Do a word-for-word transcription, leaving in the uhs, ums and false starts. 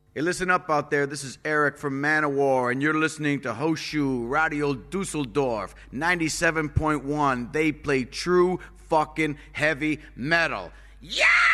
Hey, listen up out there. This is Eric from Manowar, and you're listening to Hoshu Radio Dusseldorf ninety-seven point one. They play true fucking heavy metal. Yeah!